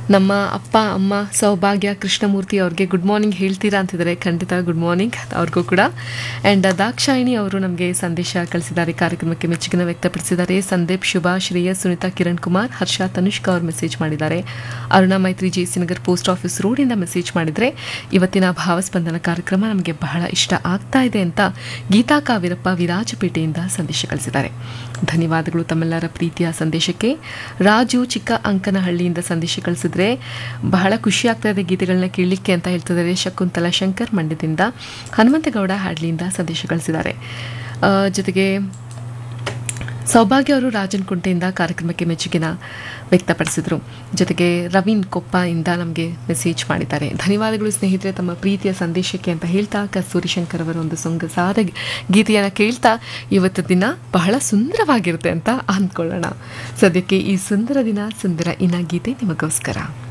ನಮ್ಮ ಅಪ್ಪ ಅಮ್ಮ ಸೌಭಾಗ್ಯ ಕೃಷ್ಣಮೂರ್ತಿ ಅವ್ರಿಗೆ ಗುಡ್ ಮಾರ್ನಿಂಗ್ ಹೇಳ್ತೀರಾ ಅಂತಿದ್ದಾರೆ. ಖಂಡಿತ ಗುಡ್ ಮಾರ್ನಿಂಗ್ ಅವ್ರಿಗೂ ಕೂಡ. ಆ್ಯಂಡ್ ದಾಕ್ಷಾಯಿಣಿ ಅವರು ನಮಗೆ ಸಂದೇಶ ಕಳಿಸಿದ್ದಾರೆ, ಕಾರ್ಯಕ್ರಮಕ್ಕೆ ಮೆಚ್ಚುಗೆನ ವ್ಯಕ್ತಪಡಿಸಿದ್ದಾರೆ. ಸಂದೀಪ್, ಶುಭಾ, ಶ್ರೇಯಸ್, ಸುನಿತಾ, ಕಿರಣ್ ಕುಮಾರ್, ಹರ್ಷ, ತನುಷ್ಕಾ ಅವರು ಮೆಸೇಜ್ ಮಾಡಿದ್ದಾರೆ. ಅರುಣಾ ಮೈತ್ರಿ, ಜೆಸಿ ನಗರ್ ಪೋಸ್ಟ್ ಆಫೀಸ್ ರೋಡಿಂದ ಮೆಸೇಜ್ ಮಾಡಿದರೆ ಇವತ್ತಿನ ಭಾವಸ್ಪಂದನ ಕಾರ್ಯಕ್ರಮ ನಮಗೆ ಬಹಳ ಇಷ್ಟ ಆಗ್ತಾ ಇದೆ ಅಂತ ಗೀತಾ ಕಾವಿರಪ್ಪ ವಿರಾಜಪೇಟೆಯಿಂದ ಸಂದೇಶ ಕಳಿಸಿದ್ದಾರೆ. ಧನ್ಯವಾದಗಳು ತಮ್ಮೆಲ್ಲರ ಪ್ರೀತಿಯ ಸಂದೇಶಕ್ಕೆ. ರಾಜು ಚಿಕ್ಕ ಅಂಕನಹಳ್ಳಿಯಿಂದ ಸಂದೇಶ ಕಳಿಸಿದ್ರೆ ಬಹಳ ಖುಷಿ ಆಗ್ತಾ ಇದೆ ಗೀತೆಗಳನ್ನ ಕೇಳಲಿಕ್ಕೆ ಅಂತ ಹೇಳ್ತಿದ್ದಾರೆ. ಶಕುಂತಲಾ ಶಂಕರ್ ಮಂಡ್ಯದಿಂದ, ಹನುಮಂತಗೌಡ ಹ್ಯಾಡ್ಲಿಯಿಂದ ಸಂದೇಶ ಕಳಿಸಿದ್ದಾರೆ. ಜೊತೆಗೆ ಸೌಭಾಗ್ಯ ಅವರು ರಾಜನಕುಂಟೆಯಿಂದ ಕಾರ್ಯಕ್ರಮಕ್ಕೆ ಮೆಚ್ಚುಗೆನ ವ್ಯಕ್ತಪಡಿಸಿದರು. ಜೊತೆಗೆ ರವೀನ್ ಕೊಪ್ಪ ಇಂದ ನಮಗೆ ಮೆಸೇಜ್ ಮಾಡಿದ್ದಾರೆ. ಧನ್ಯವಾದಗಳು ಸ್ನೇಹಿತರೆ ತಮ್ಮ ಪ್ರೀತಿಯ ಸಂದೇಶಕ್ಕೆ ಅಂತ ಹೇಳ್ತಾ, ಕಸ್ತೂರಿ ಶಂಕರ್ ಅವರ ಒಂದು ಸೊಗಸಾದ ಗೀತೆಯನ್ನು ಕೇಳ್ತಾ ಇವತ್ತು ದಿನ ಬಹಳ ಸುಂದರವಾಗಿರುತ್ತೆ ಅಂತ ಅಂದ್ಕೊಳ್ಳೋಣ. ಸದ್ಯಕ್ಕೆ ಈ ಸುಂದರ ದಿನ ಸುಂದರ ಇನ್ನ ಗೀತೆ ನಿಮಗೋಸ್ಕರ.